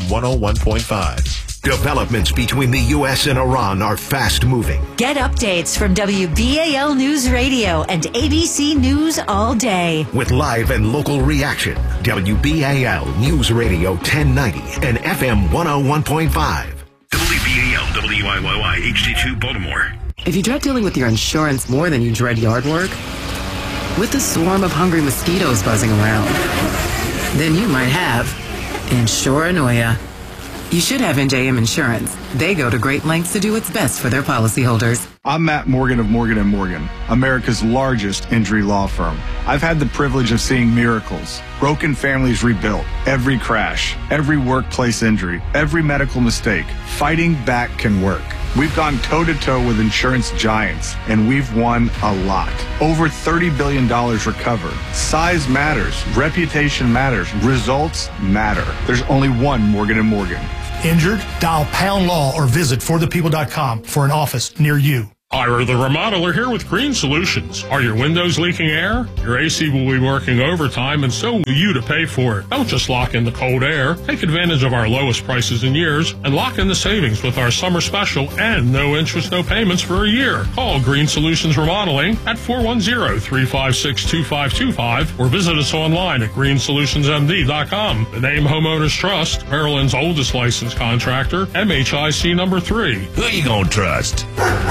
101.5. Developments between the U.S. and Iran are fast moving. Get updates from WBAL News Radio and ABC News all day. With live and local reaction, WBAL News Radio 1090 and FM 101.5. WBAL WIYY HD2 Baltimore. If you dread dealing with your insurance more than you dread yard work, with the swarm of hungry mosquitoes buzzing around, then you might have Insuranoia. You should have NJM Insurance. They go to great lengths to do what's best for their policyholders. I'm Matt Morgan of Morgan & Morgan, America's largest injury law firm. I've had the privilege of seeing miracles, broken families rebuilt, every crash, every workplace injury, every medical mistake. Fighting back can work. We've gone toe-to-toe with insurance giants, and we've won a lot. Over $30 billion recovered. Size matters. Reputation matters. Results matter. There's only one Morgan & Morgan. Injured? Dial pound law or visit forthepeople.com for an office near you. Ira the Remodeler here with Green Solutions. Are your windows leaking air? Your AC will be working overtime, and so will you to pay for it. Don't just lock in the cold air. Take advantage of our lowest prices in years and lock in the savings with our summer special and no interest, no payments for a year. Call Green Solutions Remodeling at 410-356-2525 or visit us online at greensolutionsmd.com. The name Homeowners Trust, Maryland's oldest licensed contractor, MHIC number 3. Who you gonna trust?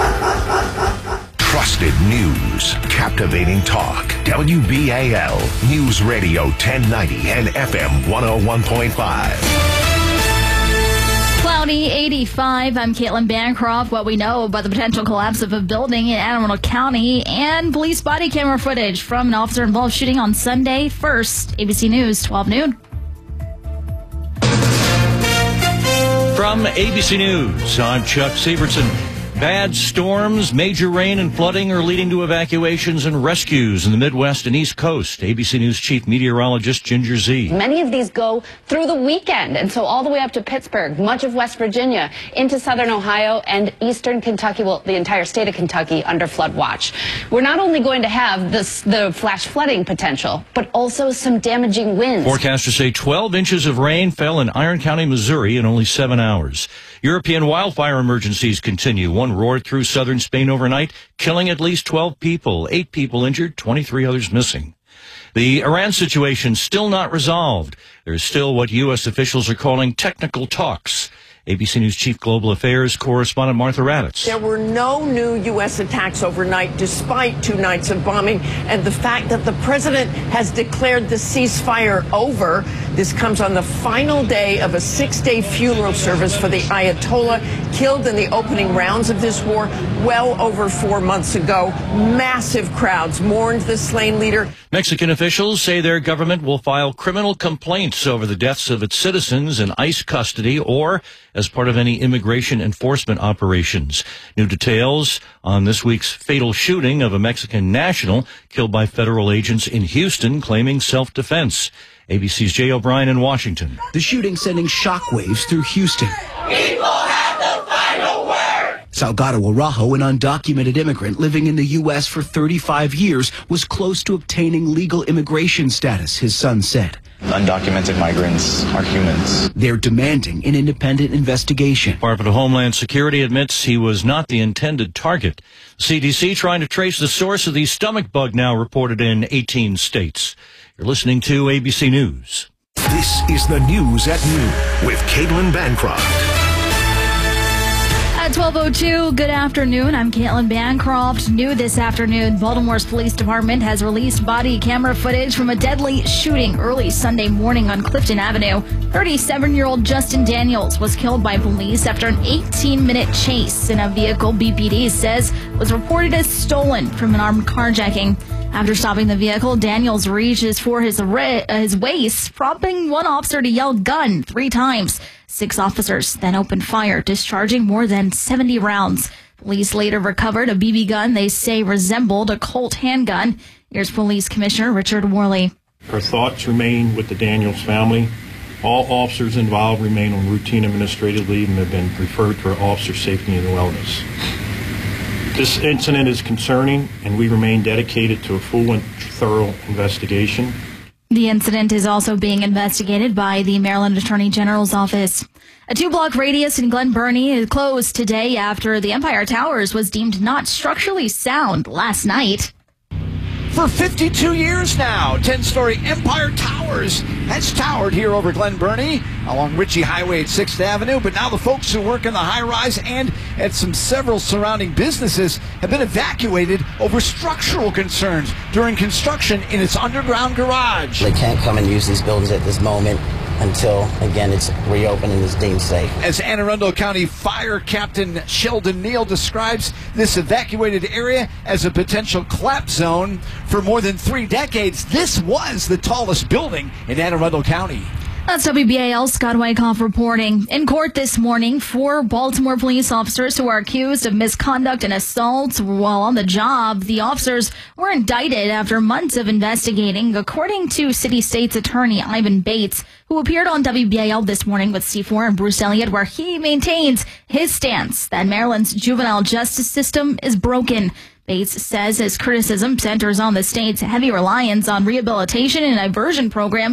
Trusted news, captivating talk. WBAL News Radio 1090 and FM 101.5. Cloudy, 85. I'm Caitlin Bancroft. What we know about the potential collapse of a building in Anne Arundel County and police body camera footage from an officer-involved shooting on Sunday. First, ABC News, 12 noon. From ABC News, I'm Chuck Severson. Bad storms, major rain, and flooding are leading to evacuations and rescues in the Midwest and East Coast. ABC News Chief Meteorologist Ginger Z. Many of these go through the weekend, and so all the way up to Pittsburgh, much of West Virginia, into southern Ohio and eastern Kentucky, well, the entire state of Kentucky under flood watch. We're not only going to have the flash flooding potential, but also some damaging winds. Forecasters say 12 inches of rain fell in Iron County, Missouri in only 7 hours. European wildfire emergencies continue. One roared through southern Spain overnight, killing at least 12 people. 8 people injured, 23 others missing. The Iran situation still not resolved. There's still what U.S. officials are calling technical talks. ABC News Chief Global Affairs correspondent Martha Raddatz. There were no new U.S. attacks overnight, despite 2 nights of bombing, and the fact that the president has declared the ceasefire over. This comes on the final day of a 6-day funeral service for the Ayatollah, killed in the opening rounds of this war well over 4 months ago. Massive crowds mourned the slain leader. Mexican officials say their government will file criminal complaints over the deaths of its citizens in ICE custody or as part of any immigration enforcement operations. New details on this week's fatal shooting of a Mexican national killed by federal agents in Houston claiming self-defense. ABC's Jay O'Brien in Washington. The shooting sending shockwaves through Houston. People have the final word. Salgado Araujo, an undocumented immigrant living in the U.S. for 35 years, was close to obtaining legal immigration status, his son said. Undocumented migrants are humans. They're demanding an independent investigation. Department of Homeland Security admits he was not the intended target. CDC trying to trace the source of the stomach bug now reported in 18 states. You're listening to ABC News. This is the News at Noon with Caitlin Bancroft. At 12:02, good afternoon. I'm Caitlin Bancroft. New this afternoon, Baltimore's police department has released body camera footage from a deadly shooting early Sunday morning on Clifton Avenue. 37-year-old Justin Daniels was killed by police after an 18-minute chase in a vehicle BPD says was reported as stolen from an armed carjacking. After stopping the vehicle, Daniels reaches for his waist, prompting one officer to yell "gun" 3 times. 6 officers then opened fire, discharging more than 70 rounds. Police later recovered a BB gun they say resembled a Colt handgun. Here's Police Commissioner Richard Worley. Our thoughts remain with the Daniels family. All officers involved remain on routine administrative leave and have been referred to our Officer Safety and Wellness. This incident is concerning, and we remain dedicated to a full and thorough investigation. The incident is also being investigated by the Maryland Attorney General's office. A 2-block radius in Glen Burnie is closed today after the Empire Towers was deemed not structurally sound last night. For 52 years now, 10-story Empire Towers has towered here over Glen Burnie along Ritchie Highway at 6th Avenue. But now the folks who work in the high-rise and at several surrounding businesses have been evacuated over structural concerns during construction in its underground garage. They can't come and use these buildings at this moment until, again, it's reopened and is deemed safe. As Anne Arundel County Fire Captain Sheldon Neal describes this evacuated area as a potential collapse zone. For more than 3 decades, this was the tallest building in Anne Arundel County. That's WBAL's Scott Wyckoff reporting. In court this morning, 4 Baltimore police officers who are accused of misconduct and assault while on the job. The officers were indicted after months of investigating, according to City State's attorney Ivan Bates, who appeared on WBAL this morning with C4 and Bruce Elliott, where he maintains his stance that Maryland's juvenile justice system is broken. Bates says his criticism centers on the state's heavy reliance on rehabilitation and diversion programs